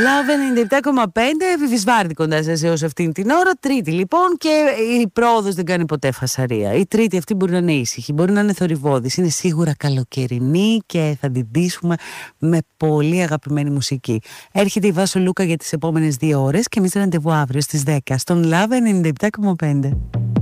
Love 97,5, Βιβισβάρδη κοντά σας έως αυτήν την ώρα. Τρίτη λοιπόν, και η πρόοδος δεν κάνει ποτέ φασαρία. Η τρίτη αυτή μπορεί να είναι ήσυχη, μπορεί να είναι θορυβώδης, είναι σίγουρα καλοκαιρινή και θα την ντύσουμε με πολύ αγαπημένη μουσική. Έρχεται η Βάσο Λούκα για τις επόμενες 2 ώρες και εμείς ραντεβού αύριο στις 10 στον Love 97,5.